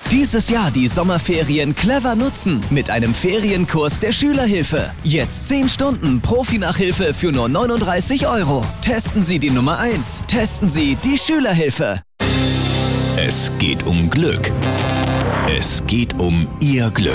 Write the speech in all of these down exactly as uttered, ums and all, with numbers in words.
Dieses Jahr die Sommerferien clever nutzen mit einem Ferienkurs der Schülerhilfe. Jetzt zehn Stunden Profi-Nachhilfe für nur neununddreißig Euro. Testen Sie die Nummer eins. Testen Sie die Schülerhilfe. Es geht um Glück. Es geht um Ihr Glück.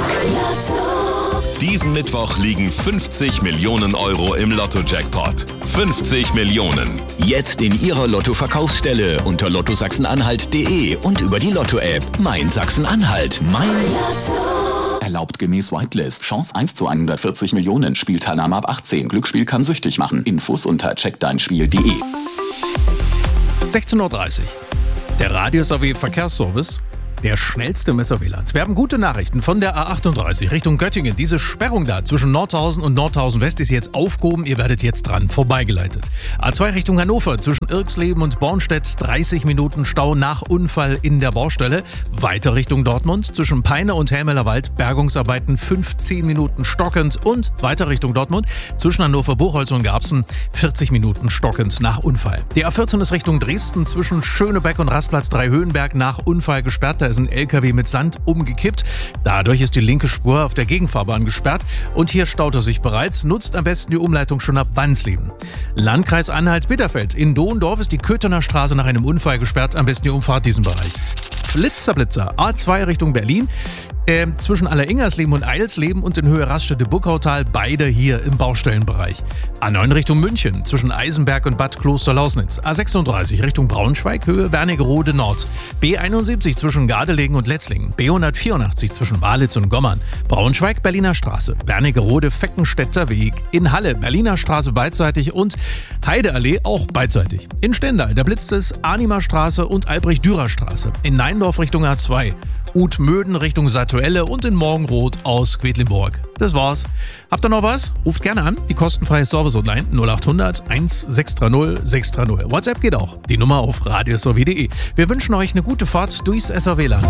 Diesen Mittwoch liegen fünfzig Millionen Euro im Lotto-Jackpot. fünfzig Millionen. Jetzt in Ihrer Lotto-Verkaufsstelle unter lotto sachsen-anhalt punkt de und über die Lotto-App. Mein Sachsen-Anhalt. Mein Lotto. Erlaubt gemäß Whitelist. Chance eins zu hundertvierzig Millionen. Spielteilnahme ab achtzehn. Glücksspiel kann süchtig machen. Infos unter check dein spiel punkt de. sechzehn Uhr dreißig. Der Radio-S A W-Verkehrsservice. Der schnellste im S A W-Land. Wir haben gute Nachrichten von der A achtunddreißig Richtung Göttingen. Diese Sperrung da zwischen Nordhausen und Nordhausen West ist jetzt aufgehoben. Ihr werdet jetzt dran vorbeigeleitet. A zwei Richtung Hannover zwischen Irxleben und Bornstedt dreißig Minuten Stau nach Unfall in der Baustelle. Weiter Richtung Dortmund zwischen Peine und Helmeler Wald Bergungsarbeiten fünfzehn Minuten stockend. Und weiter Richtung Dortmund zwischen Hannover, Buchholz und Garbsen vierzig Minuten stockend nach Unfall. Die A vierzehn ist Richtung Dresden zwischen Schönebeck und Rastplatz Dreihöhenberg nach Unfall gesperrt. Da ist ein L K W mit Sand umgekippt. Dadurch ist die linke Spur auf der Gegenfahrbahn gesperrt und hier staut er sich bereits. Nutzt am besten die Umleitung schon ab Wansleben. Landkreis Anhalt-Bitterfeld. In Dohndorf ist die Köthener Straße nach einem Unfall gesperrt. Am besten die Umfahrt diesen Bereich. Blitzer, Blitzer. A zwei Richtung Berlin. Äh, zwischen Alleringersleben und Eilsleben und in Höhe Raststätte-Buckautal, beide hier im Baustellenbereich. A neun Richtung München, zwischen Eisenberg und Bad Kloster-Lausnitz. A sechsunddreißig Richtung Braunschweig, Höhe Wernigerode Nord. B einundsiebzig zwischen Gardelegen und Letzlingen. B hundertvierundachtzig zwischen Walitz und Gommern. Braunschweig, Berliner Straße. Wernigerode, Feckenstädter Weg. In Halle, Berliner Straße beidseitig und Heideallee auch beidseitig. In Stendal, da blitzt es Arnimer Straße und Albrecht-Dürer Straße. In Neindorf Richtung A zwei. Utmöden Richtung Satuelle und in Morgenroth aus Quedlinburg. Das war's. Habt ihr noch was? Ruft gerne an. Die kostenfreie Service-Hotline null acht hundert eins sechs drei null sechs drei null. WhatsApp geht auch. Die Nummer auf radio s a w punkt de. Wir wünschen euch eine gute Fahrt durchs S A W-Land.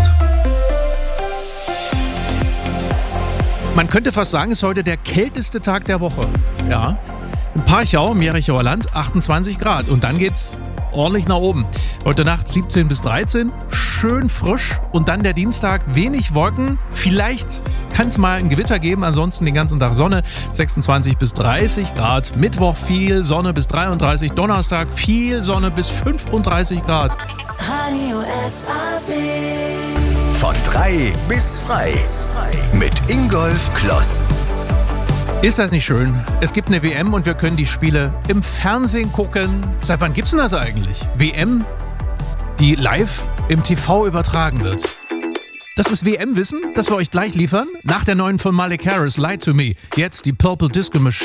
Man könnte fast sagen, es ist heute der kälteste Tag der Woche. Ja. In Parchau, im Jerichower Land, achtundzwanzig Grad. Und dann geht's ordentlich nach oben. Heute Nacht siebzehn bis dreizehn, schön frisch und dann der Dienstag, wenig Wolken, vielleicht kann es mal ein Gewitter geben, ansonsten den ganzen Tag Sonne, sechsundzwanzig bis dreißig Grad, Mittwoch viel Sonne bis dreiunddreißig, Donnerstag viel Sonne bis fünfunddreißig Grad. Radio S A W. Von drei bis frei. Mit Ingolf Kloss. Ist das nicht schön? Es gibt eine W M und wir können die Spiele im Fernsehen gucken. Seit wann gibt's denn das eigentlich? W M, die live im T V übertragen wird. Das ist W M-Wissen, das wir euch gleich liefern. Nach der neuen von Malik Harris, Lie to Me. Jetzt die Purple Disco Machine.